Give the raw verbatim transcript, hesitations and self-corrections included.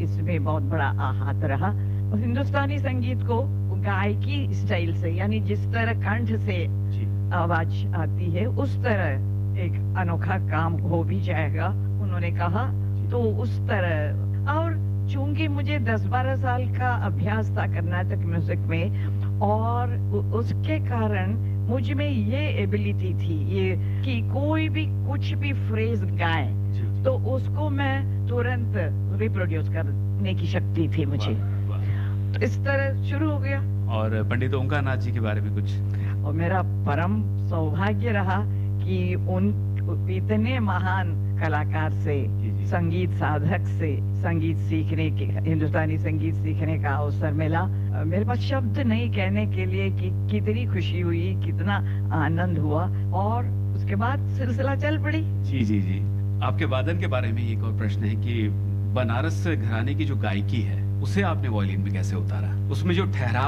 इसमें बहुत बड़ा आहत रहा। और हिंदुस्तानी संगीत को गायकी स्टाइल से, यानी जिस तरह कंठ से जी। आवाज आती है उस तरह एक अनोखा काम हो भी जाएगा, उन्होंने कहा। तो उस तरह, और चूंकि मुझे दस बारह साल का अभ्यास था कर्नाटक म्यूजिक में, और उ- उसके कारण मुझ में ये एबिलिटी थी ये कि कोई भी कुछ भी फ्रेज गाए जी, जी। तो उसको मैं तुरंत रिप्रोड्यूस करने की शक्ति थी मुझे। वाह, वाह। तो इस तरह शुरू हो गया। और पंडित ओंकार नाथ जी के बारे में कुछ? और मेरा परम सौभाग्य रहा कि उन इतने महान कलाकार से, जी, जी। संगीत साधक से संगीत सीखने के, हिंदुस्तानी संगीत सीखने का अवसर मिला। अ, मेरे पास शब्द नहीं कहने के लिए कि कितनी खुशी हुई, कितना आनंद हुआ, और उसके बाद सिलसिला चल पड़ी। जी, जी, जी। आपके वादन के बारे में एक और प्रश्न है कि बनारस घराने की जो गायकी है, उसे आपने वायलिन में कैसे उतारा? उसमें जो ठहराव